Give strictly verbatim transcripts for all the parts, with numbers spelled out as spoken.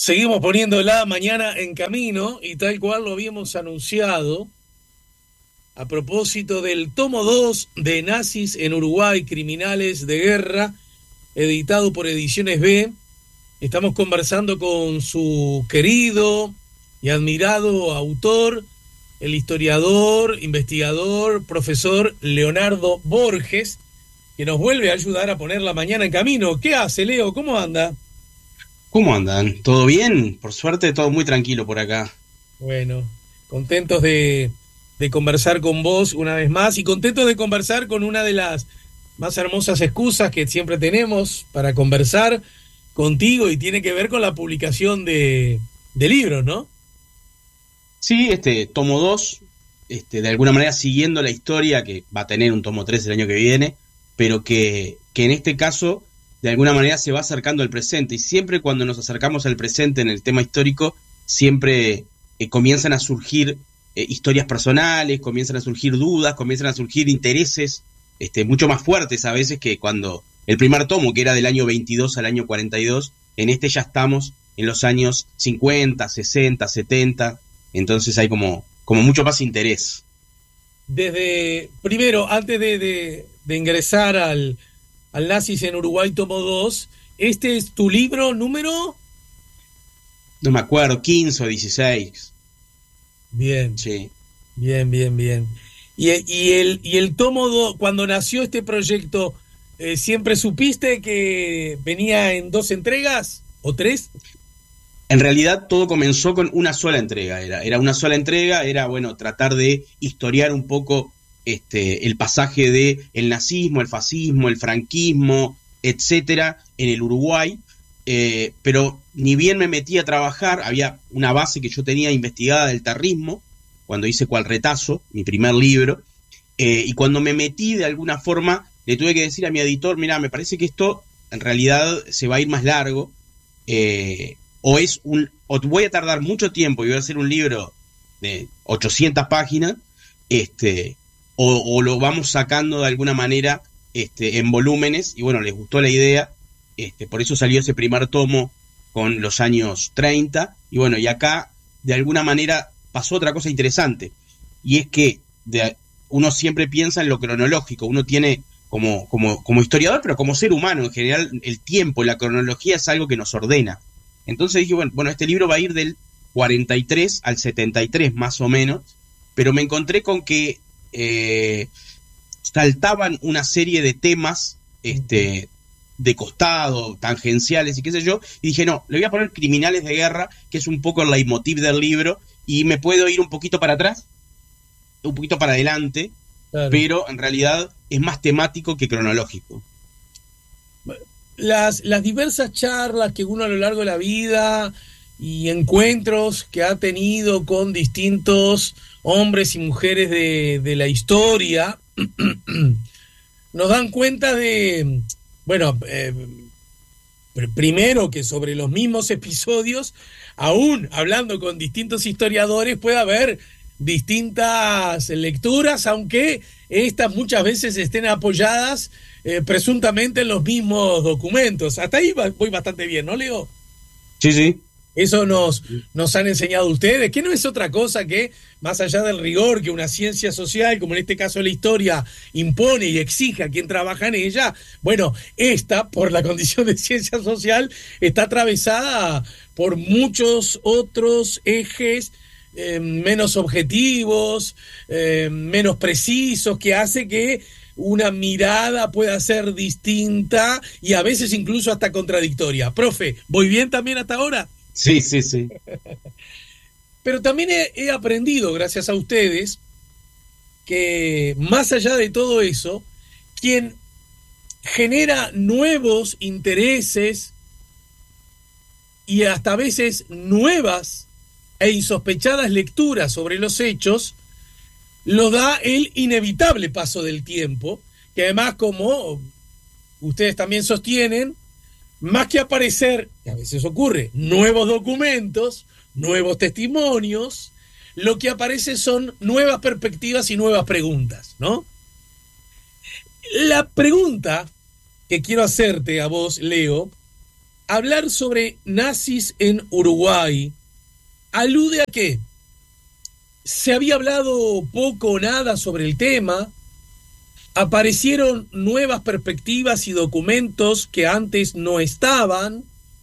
Seguimos poniendo la mañana en camino y tal cual lo habíamos anunciado a propósito del tomo dos de Nazis en Uruguay, Criminales de Guerra, editado por Ediciones B. Estamos conversando con su querido y admirado autor, el historiador, investigador, profesor Leonardo Borges, que nos vuelve a ayudar a poner la mañana en camino. ¿Qué hace, Leo? ¿Cómo anda? ¿Cómo andan? ¿Todo bien? Por suerte, todo muy tranquilo por acá. Bueno, contentos de, de conversar con vos una vez más y contentos de conversar con una de las más hermosas excusas que siempre tenemos para conversar contigo, y tiene que ver con la publicación de, de libros, ¿no? Sí, este tomo dos, este, de alguna manera siguiendo la historia, que va a tener un tomo tres el año que viene, pero que, que en este caso de alguna manera se va acercando al presente, y siempre cuando nos acercamos al presente en el tema histórico, siempre eh, comienzan a surgir eh, historias personales, comienzan a surgir dudas, comienzan a surgir intereses este, mucho más fuertes a veces que cuando el primer tomo, que era del año veintidós al año cuarenta y dos, en este ya estamos en los años cincuenta, sesenta, setenta, entonces hay como, como mucho más interés. Desde, primero, antes de, de, de ingresar al... al Nazis en Uruguay, tomo dos. ¿Este es tu libro número? No me acuerdo, quince o dieciséis. Bien. Sí. Bien, bien, bien. Y, y, el, y el tomo dos, cuando nació este proyecto, eh, ¿siempre supiste que venía en dos entregas o tres? En realidad todo comenzó con una sola entrega. Era, era una sola entrega, era, bueno, tratar de historiar un poco Este, el pasaje de el nazismo, el fascismo, el franquismo, etcétera, en el Uruguay, eh, pero ni bien me metí a trabajar, había una base que yo tenía investigada del terrismo, cuando hice Cual Retazo, mi primer libro, eh, y cuando me metí de alguna forma, le tuve que decir a mi editor, mira, me parece que esto en realidad se va a ir más largo, eh, o es un, o voy a tardar mucho tiempo y voy a hacer un libro de ochocientas páginas, este... O, o lo vamos sacando de alguna manera este, en volúmenes, y bueno, les gustó la idea, este, por eso salió ese primer tomo con los años treinta, y bueno, y acá de alguna manera pasó otra cosa interesante, y es que de, uno siempre piensa en lo cronológico, uno tiene como, como, como historiador, pero como ser humano en general, el tiempo, la cronología es algo que nos ordena. Entonces dije, bueno, bueno, este libro va a ir del cuarenta y tres al setenta y tres más o menos, pero me encontré con que Eh, saltaban una serie de temas este, de costado, tangenciales y qué sé yo, y dije, no, le voy a poner Criminales de Guerra, que es un poco el leitmotiv del libro, y me puedo ir un poquito para atrás, un poquito para adelante, claro, pero en realidad es más temático que cronológico. Las, las diversas charlas que uno a lo largo de la vida y encuentros que ha tenido con distintos hombres y mujeres de, de la historia nos dan cuenta de, bueno, eh, primero que sobre los mismos episodios, aún hablando con distintos historiadores, puede haber distintas lecturas, aunque estas muchas veces estén apoyadas eh, presuntamente en los mismos documentos. Hasta ahí voy bastante bien, ¿no, Leo? Sí, sí. Eso nos, nos han enseñado ustedes, que no es otra cosa que, más allá del rigor que una ciencia social, como en este caso la historia, impone y exige a quien trabaja en ella, bueno, esta, por la condición de ciencia social, está atravesada por muchos otros ejes eh, menos objetivos, eh, menos precisos, que hace que una mirada pueda ser distinta y a veces incluso hasta contradictoria. Profe, ¿voy bien también hasta ahora? Sí, sí, sí. Pero también he, he aprendido, gracias a ustedes, que más allá de todo eso, quien genera nuevos intereses y hasta a veces nuevas e insospechadas lecturas sobre los hechos, lo da el inevitable paso del tiempo, que además, como ustedes también sostienen, más que aparecer, que a veces ocurre, nuevos documentos, nuevos testimonios, lo que aparece son nuevas perspectivas y nuevas preguntas, ¿no? La pregunta que quiero hacerte a vos, Leo, hablar sobre nazis en Uruguay alude a que se había hablado poco o nada sobre el tema, aparecieron nuevas perspectivas y documentos que antes no estaban,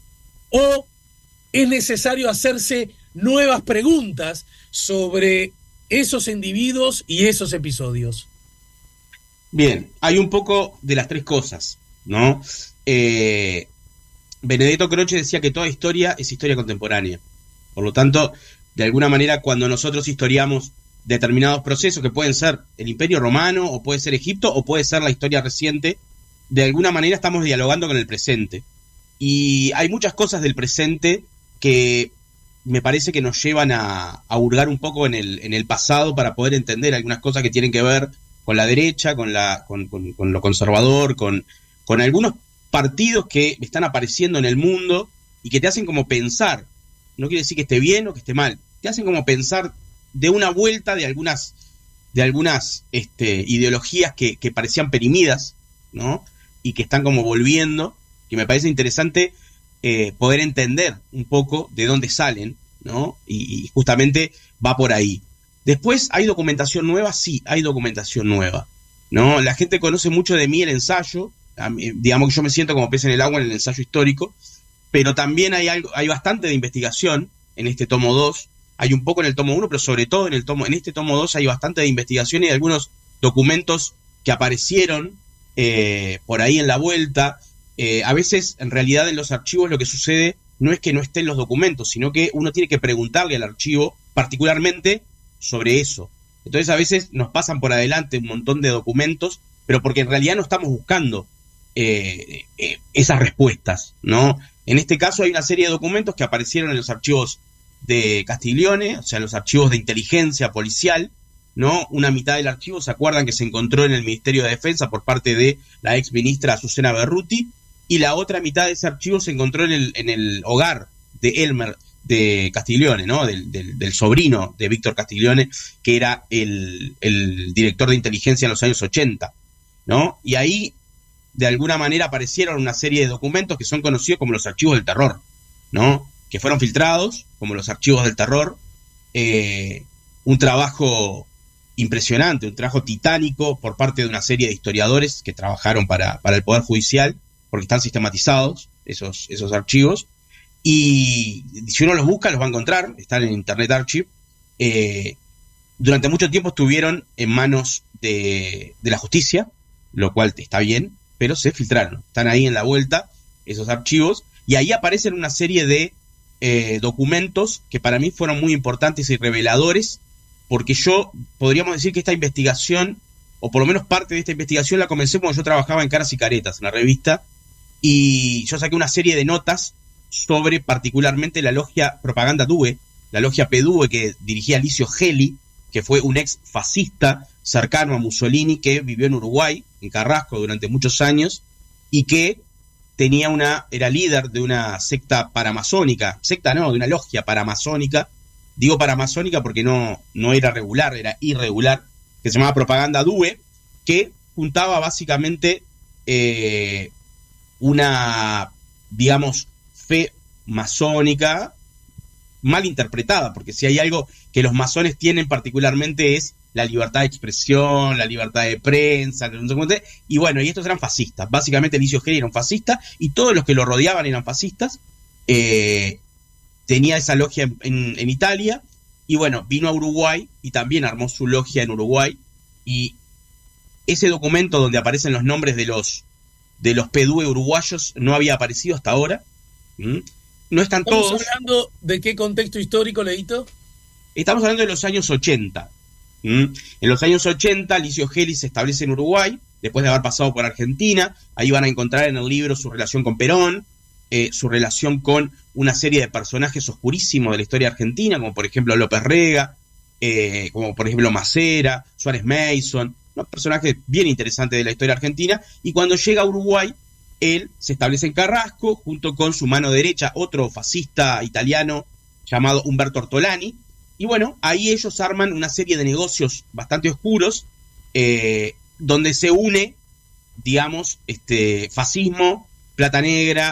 o es necesario hacerse nuevas preguntas sobre esos individuos y esos episodios. Bien, hay un poco de las tres cosas, ¿no? Eh, Benedetto Croce decía que toda historia es historia contemporánea. Por lo tanto, de alguna manera, cuando nosotros historiamos determinados procesos, que pueden ser el Imperio Romano, o puede ser Egipto, o puede ser la historia reciente, de alguna manera estamos dialogando con el presente. Y hay muchas cosas del presente que me parece que nos llevan a, a hurgar un poco en el, en el pasado para poder entender algunas cosas que tienen que ver con la derecha, con, la, con, con, con lo conservador, con, con algunos partidos que están apareciendo en el mundo y que te hacen como pensar. No quiere decir que esté bien o que esté mal. Te hacen como pensar de una vuelta de algunas, de algunas este, ideologías que, que parecían perimidas, ¿no? Y que están como volviendo, que me parece interesante eh, poder entender un poco de dónde salen, ¿no? Y, y justamente va por ahí. Después, ¿hay documentación nueva? Sí, hay documentación nueva, ¿no? La gente conoce mucho de mí el ensayo, mí, digamos que yo me siento como pez en el agua en el ensayo histórico, pero también hay algo, hay bastante de investigación en este tomo dos, hay un poco en el tomo uno, pero sobre todo en el tomo, en este tomo dos hay bastante de investigación y hay algunos documentos que aparecieron eh, por ahí en la vuelta. Eh, a veces, en realidad, en los archivos lo que sucede no es que no estén los documentos, sino que uno tiene que preguntarle al archivo particularmente sobre eso. Entonces, a veces nos pasan por adelante un montón de documentos, pero porque en realidad no estamos buscando eh, eh, esas respuestas, ¿no? En este caso hay una serie de documentos que aparecieron en los archivos de Castiglione, o sea, los archivos de inteligencia policial, ¿no? Una mitad del archivo, ¿se acuerdan que se encontró en el Ministerio de Defensa por parte de la ex ministra Azucena Berruti? Y la otra mitad de ese archivo se encontró en el, en el hogar de Elmer de Castiglione, ¿no? Del, del, del sobrino de Víctor Castiglione, que era el, el director de inteligencia en los años ochenta, ¿no? Y ahí, de alguna manera, aparecieron una serie de documentos que son conocidos como los archivos del terror, ¿no? Que fueron filtrados como los archivos del terror. Eh, un trabajo impresionante, un trabajo titánico por parte de una serie de historiadores que trabajaron para, para el Poder Judicial, porque están sistematizados esos, esos archivos. Y si uno los busca, los va a encontrar, están en Internet Archive. Eh, durante mucho tiempo estuvieron en manos de, de la justicia, lo cual está bien, pero se filtraron. Están ahí en la vuelta, esos archivos, y ahí aparecen una serie de eh, documentos que para mí fueron muy importantes y reveladores, porque yo, podríamos decir que esta investigación, o por lo menos parte de esta investigación, la comencé cuando yo trabajaba en Caras y Caretas, en la revista, y yo saqué una serie de notas sobre particularmente la logia Propaganda Due, la logia P. Due, que dirigía Licio Gelli, que fue un ex fascista cercano a Mussolini, que vivió en Uruguay, en Carrasco, durante muchos años, y que tenía una, era líder de una secta paramasónica, secta no, de una logia paramasónica, digo paramasónica porque no, no era regular, era irregular, que se llamaba Propaganda Due, que juntaba básicamente eh, una, digamos, fe masónica mal interpretada, porque si hay algo que los masones tienen particularmente es la libertad de expresión, la libertad de prensa, no sé cómo te, y bueno, y estos eran fascistas, básicamente Licio Gelli era un fascista, y todos los que lo rodeaban eran fascistas. eh, tenía esa logia en, en, en Italia, y bueno, vino a Uruguay, y también armó su logia en Uruguay, y ese documento donde aparecen los nombres de los de los P. Due uruguayos no había aparecido hasta ahora. ¿Mm? No están ¿Estamos todos. hablando de qué contexto histórico, Leito? Estamos hablando de los años ochenta. ¿Mm? En los años ochenta, Licio Gelli se establece en Uruguay, después de haber pasado por Argentina. Ahí van a encontrar en el libro su relación con Perón, eh, su relación con una serie de personajes oscurísimos de la historia argentina, como por ejemplo López Rega, eh, como por ejemplo Macera, Suárez Mason, unos personajes bien interesantes de la historia argentina. Y cuando llega a Uruguay, él se establece en Carrasco, junto con su mano derecha, otro fascista italiano llamado Umberto Ortolani. Y bueno, ahí ellos arman una serie de negocios bastante oscuros, eh, donde se une, digamos, este fascismo, plata negra,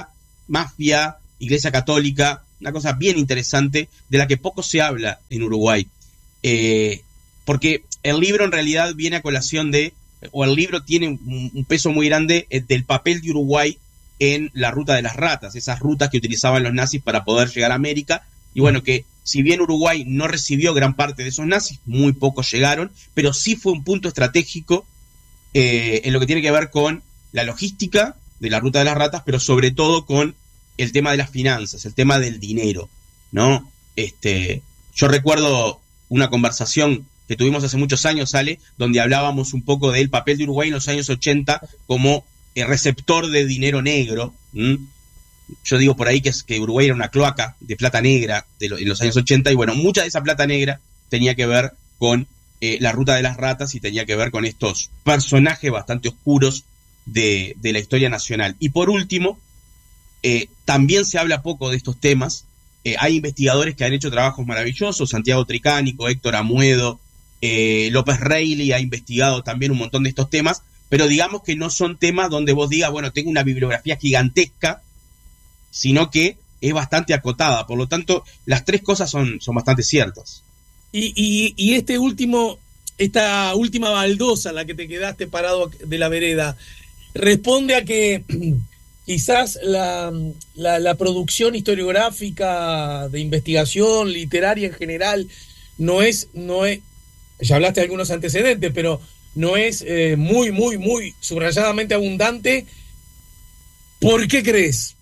mafia, Iglesia Católica, una cosa bien interesante de la que poco se habla en Uruguay. Eh, porque el libro en realidad viene a colación de, o el libro tiene un, un peso muy grande del papel de Uruguay en la ruta de las ratas, esas rutas que utilizaban los nazis para poder llegar a América, y bueno, que si bien Uruguay no recibió gran parte de esos nazis, muy pocos llegaron, pero sí fue un punto estratégico eh, en lo que tiene que ver con la logística de la ruta de las ratas, pero sobre todo con el tema de las finanzas, el tema del dinero, ¿no? Este, yo recuerdo una conversación que tuvimos hace muchos años, Ale, donde hablábamos un poco del papel de Uruguay en los años ochenta como el receptor de dinero negro. ¿Mm? Yo digo por ahí que, es, que Uruguay era una cloaca de plata negra de lo, en los años ochenta, y bueno, mucha de esa plata negra tenía que ver con eh, la ruta de las ratas y tenía que ver con estos personajes bastante oscuros de, de la historia nacional. Y por último, Eh, también se habla poco de estos temas. Eh, hay investigadores que han hecho trabajos maravillosos, Santiago Tricánico, Héctor Amuedo, eh, López Reilly ha investigado también un montón de estos temas, pero digamos que no son temas donde vos digas, bueno, tengo una bibliografía gigantesca, sino que es bastante acotada. Por lo tanto, las tres cosas son, son bastante ciertas. Y, y, y este último, esta última baldosa, la que te quedaste parado de la vereda, responde a que quizás la, la, la producción historiográfica, de investigación, literaria en general, no es, no es, ya hablaste de algunos antecedentes, pero no es eh, muy, muy, muy subrayadamente abundante. ¿Por qué crees?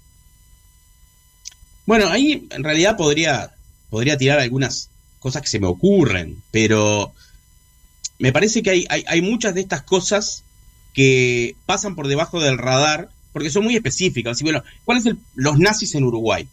Bueno, ahí en realidad podría, podría tirar algunas cosas que se me ocurren, pero me parece que hay, hay, hay muchas de estas cosas que pasan por debajo del radar, porque son muy específicas. Así, bueno, ¿cuáles son los nazis en Uruguay?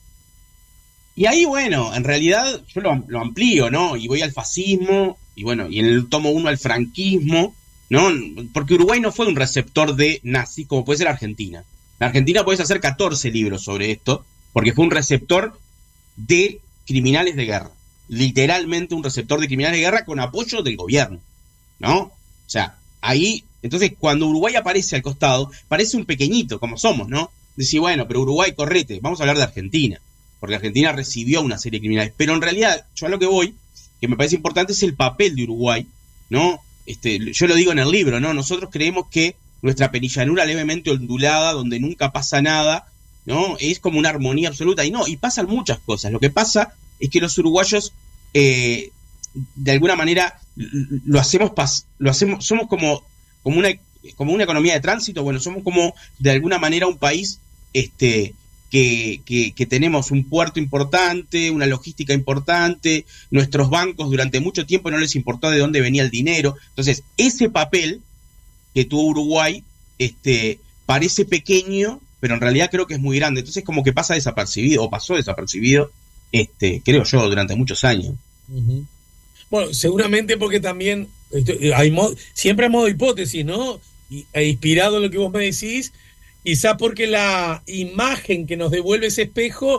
Y ahí, bueno, en realidad yo lo, lo amplío, ¿no? Y voy al fascismo, y bueno, y en el tomo uno al franquismo, ¿no? Porque Uruguay no fue un receptor de nazis como puede ser Argentina. En Argentina puedes hacer catorce libros sobre esto, porque fue un receptor de criminales de guerra. Literalmente un receptor de criminales de guerra con apoyo del gobierno, ¿no? O sea, ahí... Entonces, cuando Uruguay aparece al costado, parece un pequeñito, como somos, ¿no? Decir, bueno, pero Uruguay, correte, vamos a hablar de Argentina, porque Argentina recibió una serie de criminales. Pero en realidad, yo a lo que voy, que me parece importante, es el papel de Uruguay, ¿no? Este, yo lo digo en el libro, ¿no? Nosotros creemos que nuestra penillanura levemente ondulada, donde nunca pasa nada, ¿no? Es como una armonía absoluta, y no, y pasan muchas cosas. Lo que pasa es que los uruguayos, eh, de alguna manera, lo hacemos, pas- lo hacemos, somos como... como una, como una economía de tránsito. Bueno, somos como de alguna manera un país este, que, que, que tenemos un puerto importante, una logística importante, nuestros bancos durante mucho tiempo no les importó de dónde venía el dinero. Entonces, ese papel que tuvo Uruguay este, parece pequeño, pero en realidad creo que es muy grande. Entonces, como que pasa desapercibido, o pasó desapercibido, este, creo yo, durante muchos años. Uh-huh. Bueno, seguramente porque también hay mod, siempre a modo de hipótesis, ¿no? Y, e inspirado en lo que vos me decís, quizá porque la imagen que nos devuelve ese espejo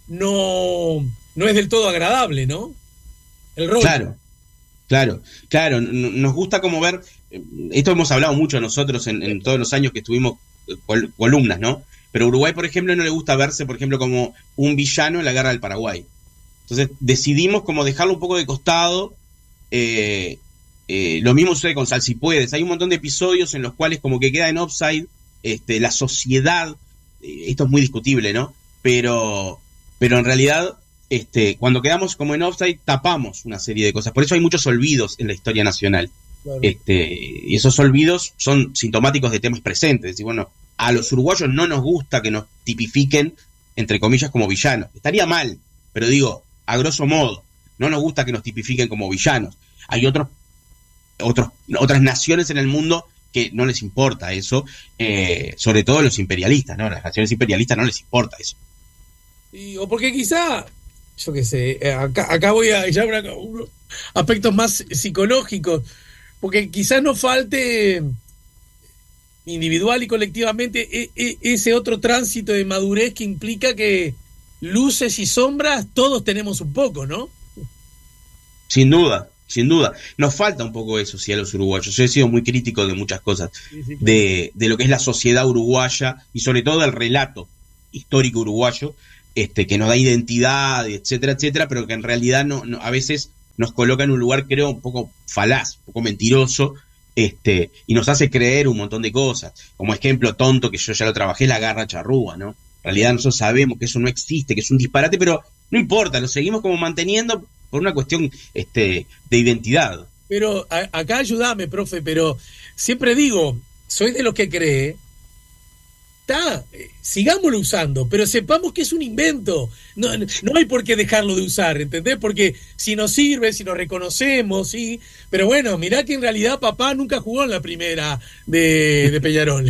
no, no es del todo agradable, ¿no? El rol. Claro, claro, claro. Nos gusta como ver, esto hemos hablado mucho nosotros en, en todos los años que estuvimos col- columnas, ¿no? Pero a Uruguay, por ejemplo, no le gusta verse, por ejemplo, como un villano en la guerra del Paraguay. Entonces decidimos como dejarlo un poco de costado. Eh, eh, lo mismo sucede con Salsipuedes. Hay un montón de episodios en los cuales como que queda en offside este, la sociedad. Eh, esto es muy discutible, ¿no? Pero, pero en realidad este, cuando quedamos como en offside tapamos una serie de cosas. Por eso hay muchos olvidos en la historia nacional. Claro. Este, y esos olvidos son sintomáticos de temas presentes. Es decir, bueno, a los uruguayos no nos gusta que nos tipifiquen, entre comillas, como villanos. Estaría mal, pero digo, a grosso modo, no nos gusta que nos tipifiquen como villanos. Hay otros, otros, otras naciones en el mundo que no les importa eso, eh, sobre todo los imperialistas, ¿no? Las naciones imperialistas no les importa eso. Y, o porque quizá, yo qué sé, acá, acá voy a llevar unos aspectos más psicológicos, porque quizás no falte individual y colectivamente e, e, ese otro tránsito de madurez que implica que luces y sombras todos tenemos un poco, ¿no? Sin duda, sin duda. Nos falta un poco eso, sí, a los uruguayos. Yo he sido muy crítico de muchas cosas, sí, sí, claro. de, de lo que es la sociedad uruguaya y sobre todo del relato histórico uruguayo, este, que nos da identidad, etcétera, etcétera, pero que en realidad no, no, a veces nos coloca en un lugar, creo, un poco falaz, un poco mentiroso, este, y nos hace creer un montón de cosas. Como ejemplo tonto, que yo ya lo trabajé, la garra charrúa, ¿no? En realidad nosotros sabemos que eso no existe, que es un disparate, pero no importa, lo seguimos como manteniendo por una cuestión este, de identidad. Pero a, acá ayúdame, profe, pero siempre digo, soy de los que cree, está, eh, sigámoslo usando, pero sepamos que es un invento. No, no hay por qué dejarlo de usar, ¿entendés? Porque si nos sirve, si nos reconocemos, sí. Pero bueno, mirá que en realidad papá nunca jugó en la primera de, de Peñarol.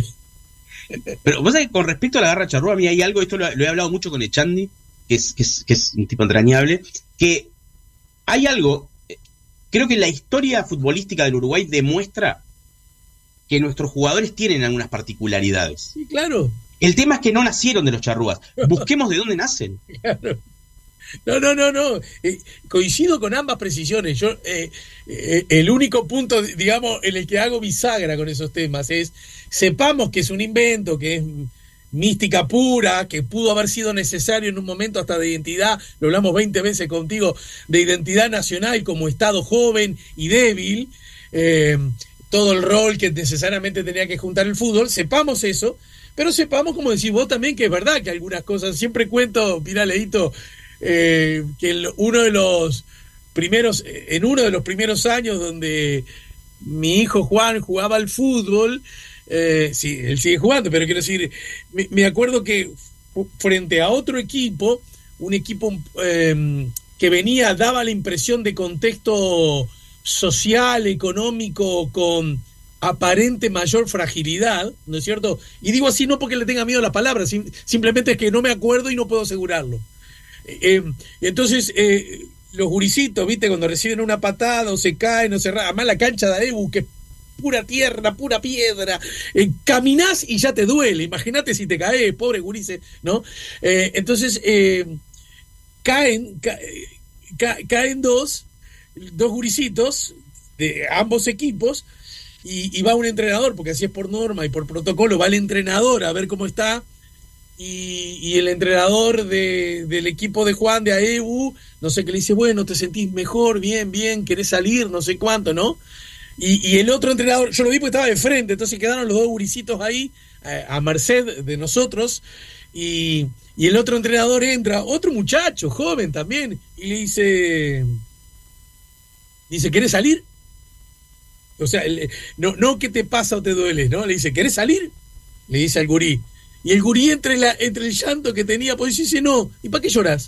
Pero vos sabés que con respecto a la garra charrúa, a mí hay algo, esto lo, lo he hablado mucho con Echandi, que es, que, es, que es un tipo entrañable, que hay algo, creo que la historia futbolística del Uruguay demuestra que nuestros jugadores tienen algunas particularidades. Sí, claro. El tema es que no nacieron de los charrúas. Busquemos de dónde nacen. Claro. No, no, no, no. Eh, coincido con ambas precisiones. Yo, eh, eh, el único punto, digamos, en el que hago bisagra con esos temas es, sepamos que es un invento, que es mística pura, que pudo haber sido necesario en un momento hasta de identidad, lo hablamos veinte veces contigo, de identidad nacional como Estado joven y débil, eh, todo el rol que necesariamente tenía que juntar el fútbol, sepamos eso, pero sepamos, como decís vos también, que es verdad que algunas cosas, siempre cuento, mirá, Leito, eh, que el, uno de los primeros, en uno de los primeros años donde mi hijo Juan jugaba al fútbol, Eh, sí, él sigue jugando, pero quiero decir, me, me acuerdo que frente a otro equipo, un equipo eh, que venía, daba la impresión de contexto social, económico, con aparente mayor fragilidad, ¿no es cierto? Y digo así no porque le tenga miedo a las palabras, sim- simplemente es que no me acuerdo y no puedo asegurarlo. Eh, entonces, eh, los gurisitos, ¿viste? Cuando reciben una patada o se caen o se ra- además la cancha de Ebu, que pura tierra, pura piedra, eh, caminás y ya te duele, imagínate si te caes, pobre gurises, ¿no? Eh, entonces, eh, caen, ca, ca, caen dos, dos gurisitos de ambos equipos, y, y va un entrenador, porque así es por norma y por protocolo, va el entrenador a ver cómo está, y, y el entrenador de, del equipo de Juan, de A E U, no sé qué, le dice, bueno, te sentís mejor, bien, bien, querés salir, no sé cuánto, ¿no? Y, y el otro entrenador, yo lo vi porque estaba de frente, entonces quedaron los dos gurisitos ahí, a, a merced de nosotros, y, y el otro entrenador entra, otro muchacho, joven también, y le dice, dice, ¿querés salir? O sea, el, no, no ¿qué te pasa o te duele? ¿No? Le dice, ¿querés salir? Le dice al gurí. Y el gurí, entre, la, entre el llanto que tenía, pues dice, no, ¿y para qué llorás?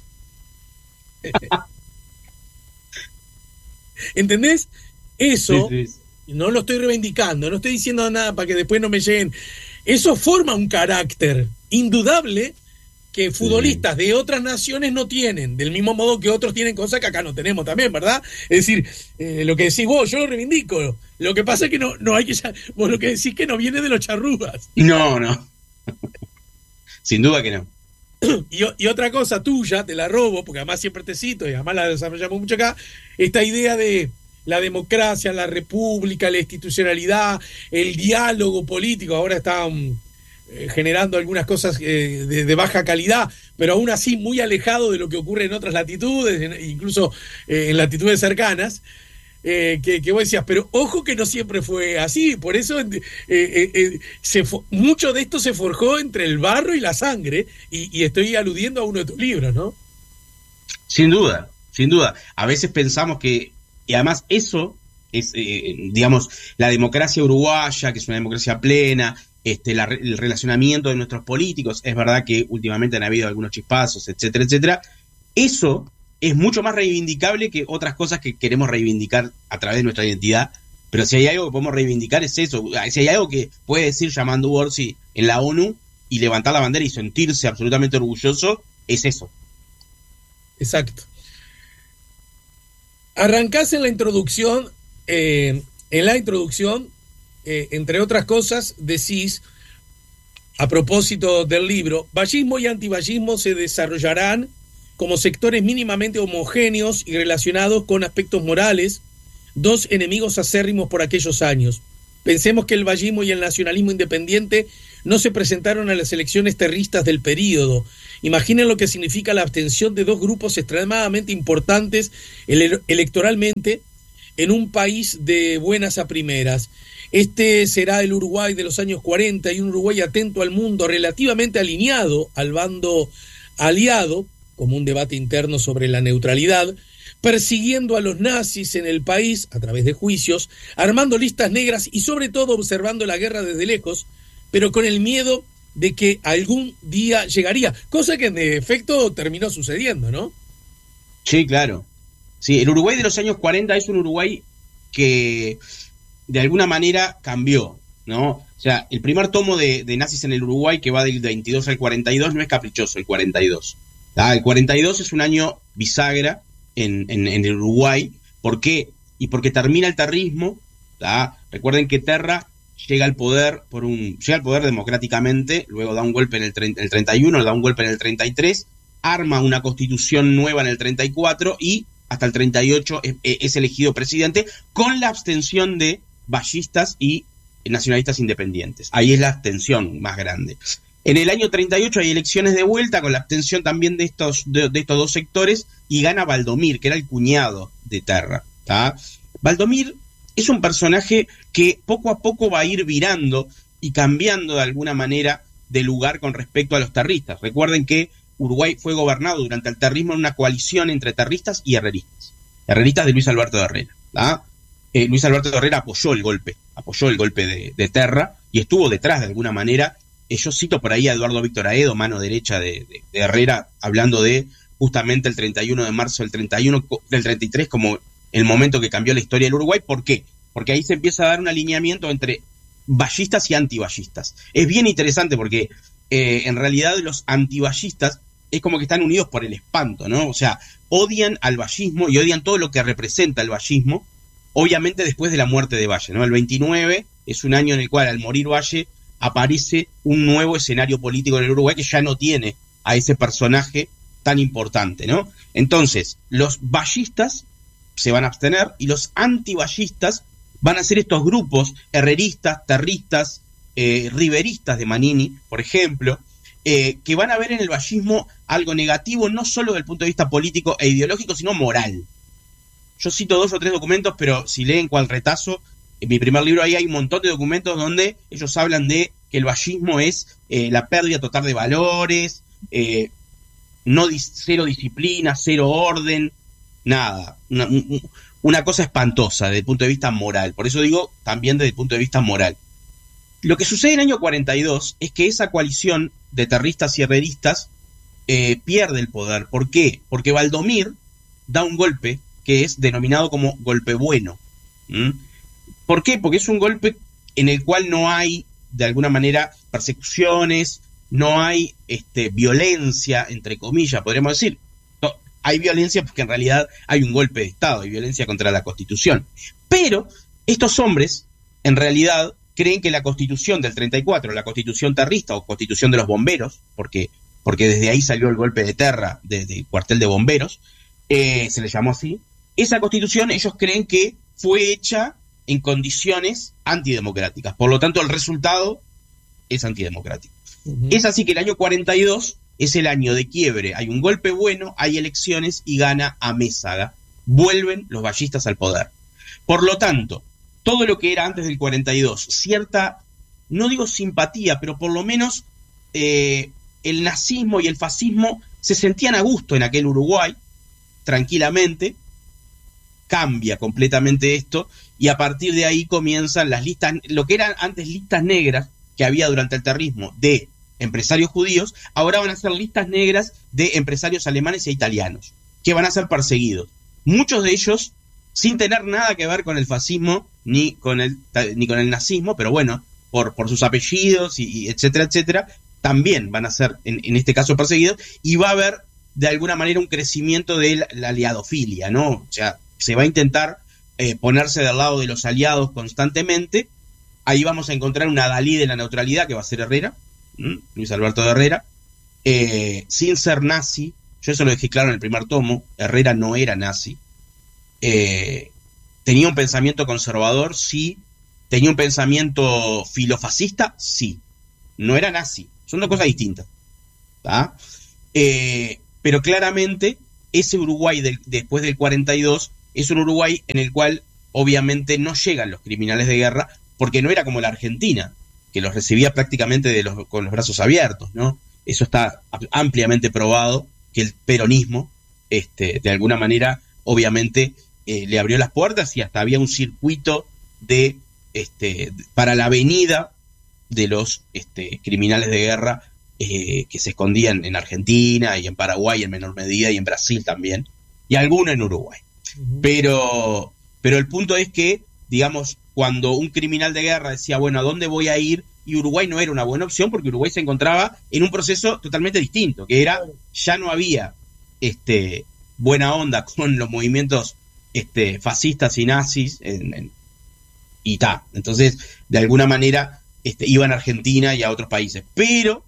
¿Entendés? Eso, sí, sí. No lo estoy reivindicando, no estoy diciendo nada para que después no me lleguen. Eso forma un carácter indudable que futbolistas sí. de otras naciones no tienen, del mismo modo que otros tienen cosas que acá no tenemos también, ¿verdad? Es decir, eh, lo que decís vos, yo lo reivindico. Lo que pasa es que no, no hay que... Vos lo que decís que no viene de los charrúas. No, no. Sin duda que no. Y, y otra cosa tuya, te la robo, porque además siempre te cito y además la desarrollamos mucho acá, esta idea de la democracia, la república, la institucionalidad, el diálogo político. Ahora están eh, generando algunas cosas eh, de, de baja calidad, pero aún así muy alejado de lo que ocurre en otras latitudes, en, incluso eh, en latitudes cercanas, eh, que, que vos decías, pero ojo que no siempre fue así. Por eso eh, eh, eh, se mucho de esto se forjó entre el barro y la sangre, y, y estoy aludiendo a uno de tus libros, ¿no? Sin duda, sin duda. A veces pensamos que, y además eso es, eh, digamos, la democracia uruguaya, que es una democracia plena, este, la, el relacionamiento de nuestros políticos, es verdad que últimamente han habido algunos chispazos, etcétera, etcétera. Eso es mucho más reivindicable que otras cosas que queremos reivindicar a través de nuestra identidad, pero si hay algo que podemos reivindicar es eso. Si hay algo que puede decir Yamandu Orsi en la ONU y levantar la bandera y sentirse absolutamente orgulloso, es eso. Exacto. Arrancás en la introducción, eh, en la introducción, eh, entre otras cosas, decís, a propósito del libro, vallismo y antivallismo se desarrollarán como sectores mínimamente homogéneos y relacionados con aspectos morales, dos enemigos acérrimos por aquellos años. Pensemos que el vallismo y el nacionalismo independiente no se presentaron a las elecciones terristas del período. Imaginen lo que significa la abstención de dos grupos extremadamente importantes ele- electoralmente en un país de buenas a primeras. Este será el Uruguay de los años cuarenta, y un Uruguay atento al mundo, relativamente alineado al bando aliado, como un debate interno sobre la neutralidad, persiguiendo a los nazis en el país a través de juicios, armando listas negras y sobre todo observando la guerra desde lejos, pero con el miedo de que algún día llegaría, cosa que en efecto terminó sucediendo, ¿no? Sí, claro. Sí, el Uruguay de los años cuarenta es un Uruguay que de alguna manera cambió, ¿no? O sea, el primer tomo de, de Nazis en el Uruguay, que va del veintidós al cuarenta y dos, no es caprichoso, el cuarenta y dos. ¿tá? El cuarenta y dos es un año bisagra en, en, en el Uruguay. ¿Por qué? Y porque termina el terrismo. ¿tá? Recuerden que Terra llega al poder por un llega al poder democráticamente, luego da un golpe en el, treinta, el treinta y uno, da un golpe en el treinta y tres, arma una constitución nueva en el treinta y cuatro y hasta el treinta y ocho es, es elegido presidente con la abstención de vallistas y nacionalistas independientes. Ahí es la abstención más grande. En el año treinta y ocho hay elecciones de vuelta con la abstención también de estos, de, de estos dos sectores, y gana Valdomir, que era el cuñado de Terra. ¿tá? Valdomir es un personaje que poco a poco va a ir virando y cambiando de alguna manera de lugar con respecto a los terristas. Recuerden que Uruguay fue gobernado durante el terrismo en una coalición entre terristas y herreristas. Herreristas de Luis Alberto de Herrera. ¿tá? Eh, Luis Alberto de Herrera apoyó el golpe, apoyó el golpe de, de Terra y estuvo detrás de alguna manera. Eh, yo cito por ahí a Eduardo Víctor Aedo, mano derecha de, de, de Herrera, hablando de justamente el treinta y uno de marzo del treinta y uno del treinta y tres como el momento que cambió la historia del Uruguay. ¿Por qué? Porque ahí se empieza a dar un alineamiento entre vallistas y antivallistas. Es bien interesante porque eh, en realidad los antivallistas es como que están unidos por el espanto, ¿no? O sea, odian al vallismo y odian todo lo que representa el vallismo, obviamente después de la muerte de Valle, ¿no? El veintinueve es un año en el cual, al morir Valle, aparece un nuevo escenario político en el Uruguay que ya no tiene a ese personaje tan importante, ¿no? Entonces, los vallistas se van a abstener y los antivallistas van a ser estos grupos herreristas, terristas, eh, riveristas de Manini, por ejemplo, eh, que van a ver en el vallismo algo negativo, no solo desde el punto de vista político e ideológico, sino moral. Yo cito dos o tres documentos, pero si leen cual retazo, en mi primer libro ahí hay un montón de documentos donde ellos hablan de que el vallismo es eh, la pérdida total de valores, eh, no dis- cero disciplina, cero orden, nada, una, una cosa espantosa desde el punto de vista moral. Por eso digo también desde el punto de vista moral. Lo que sucede en el año cuarenta y dos es que esa coalición de terristas y herreristas eh, pierde el poder. ¿Por qué? Porque Valdomir da un golpe que es denominado como golpe bueno. ¿Mm? ¿Por qué? Porque es un golpe en el cual no hay, de alguna manera, persecuciones, no hay este, violencia, entre comillas, podríamos decir. No, hay violencia porque en realidad hay un golpe de Estado, hay violencia contra la Constitución. Pero estos hombres, en realidad, creen que la Constitución del treinta y cuatro, la Constitución terrista o Constitución de los bomberos, porque, porque desde ahí salió el golpe de Terra, del de cuartel de bomberos, eh, se le llamó así, esa Constitución ellos creen que fue hecha en condiciones antidemocráticas. Por lo tanto, el resultado es antidemocrático. Uh-huh. Es así que el año cuarenta y dos es el año de quiebre. Hay un golpe bueno, hay elecciones y gana Amézaga. Vuelven los vallistas al poder. Por lo tanto, todo lo que era antes del cuarenta y dos, cierta, no digo simpatía, pero por lo menos eh, el nazismo y el fascismo se sentían a gusto en aquel Uruguay, tranquilamente. Cambia completamente esto y a partir de ahí comienzan las listas, lo que eran antes listas negras que había durante el terrismo de empresarios judíos, ahora van a ser listas negras de empresarios alemanes e italianos, que van a ser perseguidos. Muchos de ellos sin tener nada que ver con el fascismo ni con el, ni con el nazismo, pero bueno, por, por sus apellidos y, y etcétera, etcétera, también van a ser en, en este caso perseguidos y va a haber de alguna manera un crecimiento de la, la aliadofilia, ¿no? O sea, se va a intentar eh, ponerse del lado de los aliados constantemente. Ahí vamos a encontrar una Dalí de la neutralidad que va a ser Herrera, ¿m? Luis Alberto de Herrera, eh, sin ser nazi. Yo eso lo dejé claro en el primer tomo. Herrera no era nazi. Eh, tenía un pensamiento conservador, sí. Tenía un pensamiento filofascista, sí. no era nazi. Son dos cosas distintas. ¿Tá? Eh, pero claramente ese Uruguay del, después del cuarenta y dos es un Uruguay en el cual obviamente no llegan los criminales de guerra, porque no era como la Argentina, que los recibía prácticamente de los, con los brazos abiertos, ¿no? Eso está ampliamente probado, que el peronismo, este, de alguna manera, obviamente, eh, le abrió las puertas y hasta había un circuito de, este, para la venida de los este, criminales de guerra eh, que se escondían en Argentina y en Paraguay en menor medida y en Brasil también, y algunos en Uruguay. Uh-huh. Pero, pero el punto es que, digamos, cuando un criminal de guerra decía, bueno, ¿a dónde voy a ir? Y Uruguay no era una buena opción porque Uruguay se encontraba en un proceso totalmente distinto, que era, ya no había este, buena onda con los movimientos este, fascistas y nazis, en, en, y ta. Entonces, de alguna manera, este, iban a Argentina y a otros países. Pero,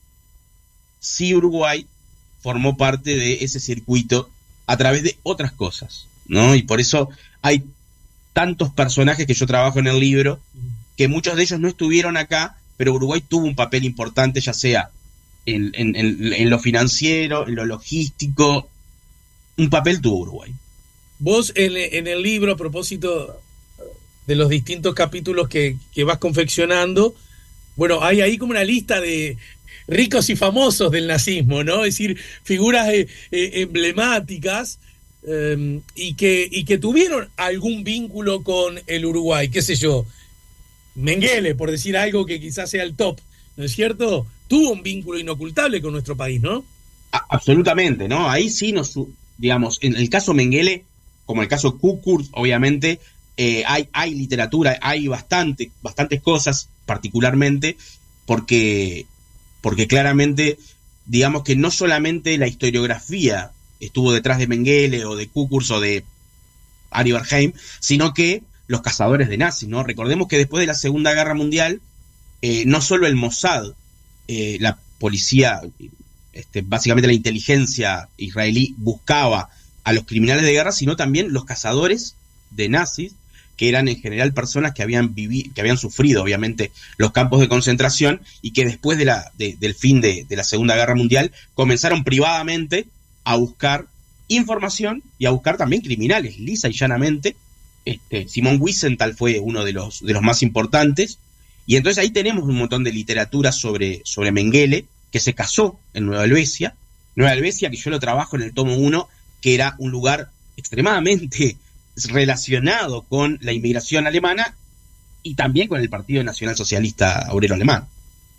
sí Uruguay formó parte de ese circuito a través de otras cosas, ¿no? Y por eso hay tantos personajes que yo trabajo en el libro, que muchos de ellos no estuvieron acá, pero Uruguay tuvo un papel importante, ya sea en, en, en, en lo financiero, en lo logístico, un papel tuvo Uruguay. Vos en, en el libro, a propósito de los distintos capítulos que, que vas confeccionando, bueno, hay ahí como una lista de ricos y famosos del nazismo, ¿no? Es decir, figuras eh, eh, emblemáticas eh, y, que, y que tuvieron algún vínculo con el Uruguay, qué sé yo, Mengele, por decir algo que quizás sea el top, ¿no es cierto? Tuvo un vínculo inocultable con nuestro país, ¿no? A- absolutamente, ¿no? Ahí sí nos, digamos, en el caso Mengele, como el caso Kukurs, obviamente, eh, hay, hay literatura, hay bastante, bastantes cosas, particularmente, porque... porque claramente, digamos que no solamente la historiografía estuvo detrás de Mengele o de Kukurs o de Ari Berheim, sino que los cazadores de nazis, ¿no? Recordemos que después de la Segunda Guerra Mundial, eh, no solo el Mossad, eh, la policía, este, básicamente la inteligencia israelí, buscaba a los criminales de guerra, sino también los cazadores de nazis, que eran en general personas que habían vivido, que habían sufrido, obviamente, los campos de concentración y que después de la, de, del fin de, de la Segunda Guerra Mundial comenzaron privadamente a buscar información y a buscar también criminales, lisa y llanamente. Este, Simón Wiesenthal fue uno de los, de los más importantes, y entonces ahí tenemos un montón de literatura sobre, sobre Mengele, que se casó en Nueva Helvecia, Nueva Helvecia, que yo lo trabajo en el tomo uno, que era un lugar extremadamente relacionado con la inmigración alemana y también con el Partido Nacional Socialista Obrero Alemán.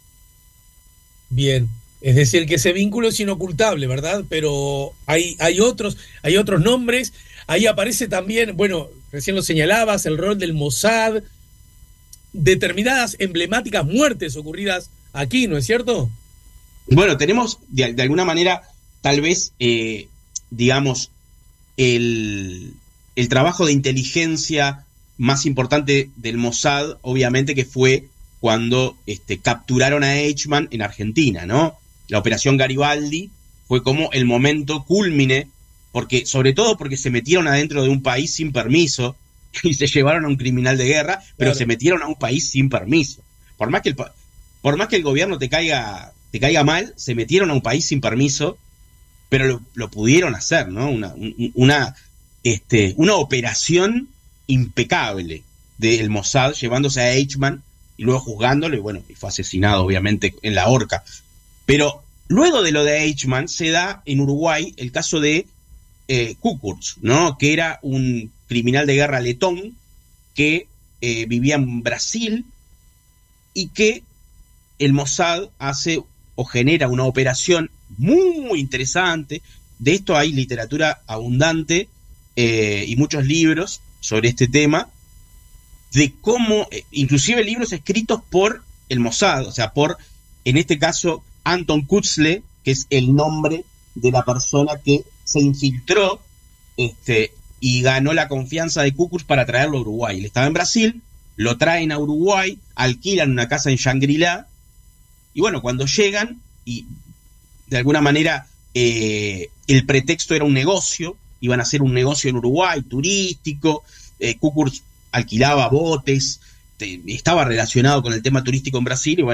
Bien, es decir, que ese vínculo es inocultable, ¿verdad? Pero hay, hay otros, hay otros nombres. Ahí aparece también, bueno, recién lo señalabas, el rol del Mossad, determinadas emblemáticas muertes ocurridas aquí, ¿no es cierto? Bueno, tenemos de, de alguna manera, tal vez, eh, digamos, el, el trabajo de inteligencia más importante del Mossad, obviamente, que fue cuando este, capturaron a Eichmann en Argentina, ¿no? La operación Garibaldi fue como el momento cúlmine, porque, sobre todo porque se metieron adentro de un país sin permiso y se llevaron a un criminal de guerra, pero claro, se metieron a un país sin permiso. Por más que el, por más que el gobierno te caiga, te caiga mal, se metieron a un país sin permiso, pero lo, lo pudieron hacer, ¿no? Una, una, este, una operación impecable del Mossad, llevándose a Eichmann y luego juzgándolo, y bueno, y fue asesinado obviamente en la horca. Pero luego de lo de Eichmann se da en Uruguay el caso de eh, Kukurs, ¿no? Que era un criminal de guerra letón que eh, vivía en Brasil y que el Mossad hace o genera una operación muy interesante. De esto hay literatura abundante eh, y muchos libros sobre este tema, de cómo, eh, inclusive libros escritos por el Mossad, o sea, por, en este caso, Anton Kutzle, que es el nombre de la persona que se infiltró este, y ganó la confianza de Kukurs para traerlo a Uruguay. Él estaba en Brasil, lo traen a Uruguay, alquilan una casa en Shangri-La, y bueno, cuando llegan, y de alguna manera eh, el pretexto era un negocio, iban a hacer un negocio en Uruguay, turístico, eh, Kukurs alquilaba botes, te, estaba relacionado con el tema turístico en Brasil, y bueno,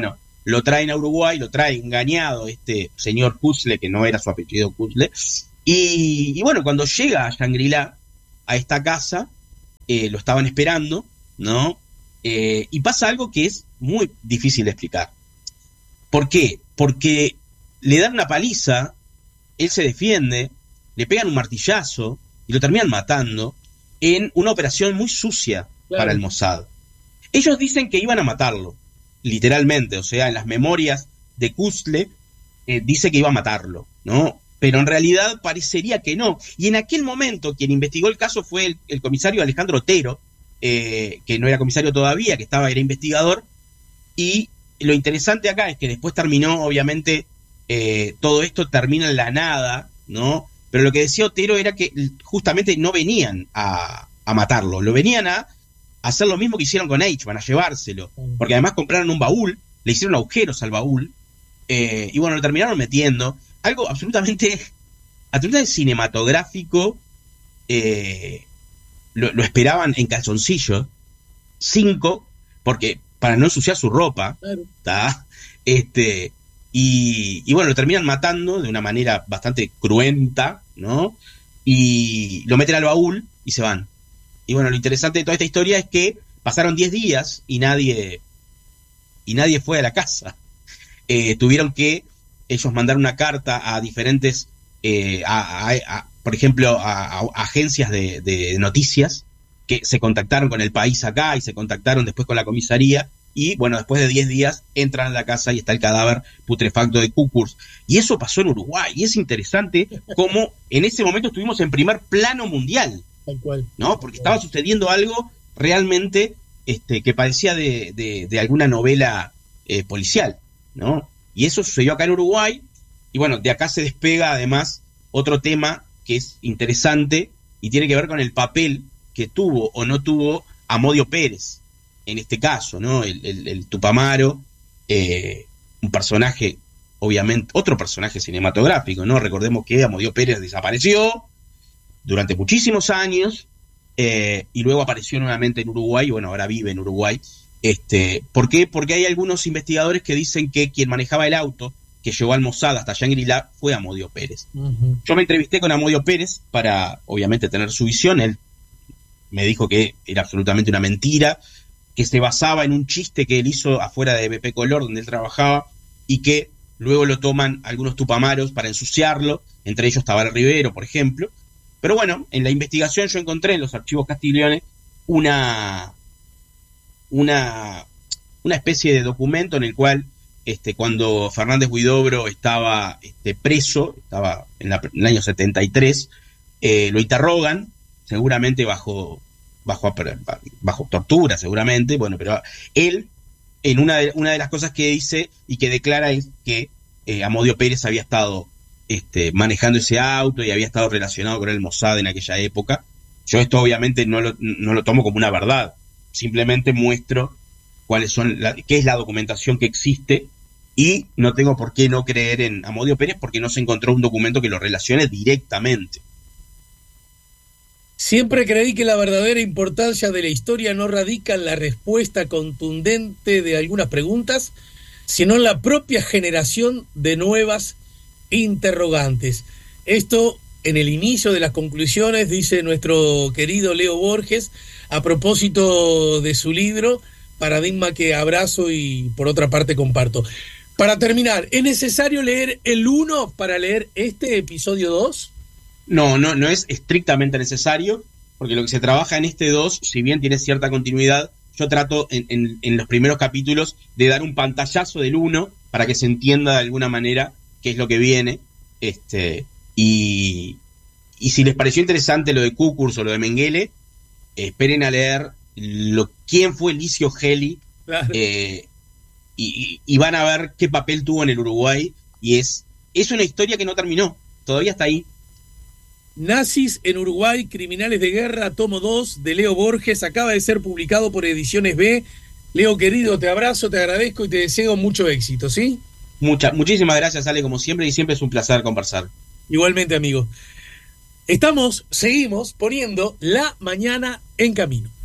lo traen a Uruguay, lo trae engañado este señor Kuzle, que no era su apellido Kuzle, y, y bueno, cuando llega a Shangri-La, a esta casa, eh, lo estaban esperando, ¿no? Eh, y pasa algo que es muy difícil de explicar. ¿Por qué? Porque le dan una paliza, él se defiende, le pegan un martillazo y lo terminan matando en una operación muy sucia, claro, para el Mossad. Ellos dicen que iban a matarlo, literalmente, o sea, en las memorias de Kuzle eh, dice que iba a matarlo, ¿no? Pero en realidad parecería que no. Y en aquel momento quien investigó el caso fue el, el comisario Alejandro Otero, eh, que no era comisario todavía, que estaba, era investigador, y lo interesante acá es que después terminó, obviamente, eh, todo esto termina en la nada, ¿no? Pero lo que decía Otero era que justamente no venían a, a matarlo, lo venían a hacer lo mismo que hicieron con Eichmann, a llevárselo, porque además compraron un baúl, le hicieron agujeros al baúl, eh, y bueno, lo terminaron metiendo, algo absolutamente, absolutamente cinematográfico, eh, lo, lo esperaban en calzoncillos, cinco, porque para no ensuciar su ropa, ¿tá? Este, y, y bueno, lo terminan matando de una manera bastante cruenta, ¿no? Y lo meten al baúl y se van. Y bueno, lo interesante de toda esta historia es que pasaron diez días y nadie, y nadie fue a la casa. Eh, tuvieron que ellos mandar una carta a diferentes, eh, a, a, a, por ejemplo, a, a agencias de, de noticias que se contactaron con El País acá y se contactaron después con la comisaría y bueno, después de diez días entran a la casa y está el cadáver putrefacto de Kukurs. Y eso pasó en Uruguay y es interesante cómo en ese momento estuvimos en primer plano mundial, tal cual, ¿no? Porque estaba sucediendo algo realmente este, que parecía de, de, de alguna novela eh, policial, ¿no? Y eso sucedió acá en Uruguay, y bueno, de acá se despega además otro tema que es interesante y tiene que ver con el papel que tuvo o no tuvo Amodio Pérez, en este caso, ¿no? El, el, el Tupamaro, eh, un personaje, obviamente, otro personaje cinematográfico, ¿no? Recordemos que Amodio Pérez desapareció durante muchísimos años, eh, y luego apareció nuevamente en Uruguay, y bueno, ahora vive en Uruguay. Este, ¿por qué? Porque hay algunos investigadores que dicen que quien manejaba el auto que llevó al Mossad hasta Shangri-La fue Amodio Pérez. Uh-huh. Yo me entrevisté con Amodio Pérez para, obviamente, tener su visión. Él me dijo que era absolutamente una mentira, que se basaba en un chiste que él hizo afuera de B P Color, donde él trabajaba, y que luego lo toman algunos tupamaros para ensuciarlo, entre ellos Tabar Rivero, por ejemplo. Pero bueno, en la investigación yo encontré en los archivos Castigliones una... Una, una especie de documento en el cual este, cuando Fernández Huidobro estaba este, preso, estaba en, la, en el año setenta y tres, eh, lo interrogan, seguramente bajo, bajo, bajo tortura, seguramente, bueno, pero él, en una de, una de las cosas que dice y que declara es que eh, Amodio Pérez había estado este, manejando ese auto y había estado relacionado con el Mossad en aquella época. Yo esto obviamente no lo, no lo tomo como una verdad. Simplemente muestro cuáles son la, qué es la documentación que existe y no tengo por qué no creer en Amodio Pérez porque no se encontró un documento que lo relacione directamente. Siempre creí que la verdadera importancia de la historia no radica en la respuesta contundente de algunas preguntas, sino en la propia generación de nuevas interrogantes. Esto en el inicio de las conclusiones dice nuestro querido Leo Borges a propósito de su libro, Paradigma que abrazo y por otra parte comparto. Para terminar, ¿es necesario leer el uno para leer este episodio dos? No, no, no es estrictamente necesario, porque lo que se trabaja en este dos, si bien tiene cierta continuidad, yo trato en, en, en los primeros capítulos de dar un pantallazo del uno para que se entienda de alguna manera qué es lo que viene, este, y, y si les pareció interesante lo de Kukurs o lo de Mengele, esperen a leer lo, quién fue Licio Gelli, claro. eh, y, y van a ver qué papel tuvo en el Uruguay, y es, es una historia que no terminó, todavía está ahí. Nazis en Uruguay, Criminales de Guerra, tomo dos, de Leo Borges, acaba de ser publicado por Ediciones B. Leo querido, te abrazo, te agradezco y te deseo mucho éxito, ¿sí? Mucha, muchísimas gracias, Ale, como siempre, y siempre es un placer conversar. Igualmente, amigo. Estamos, seguimos poniendo La Mañana en Camino.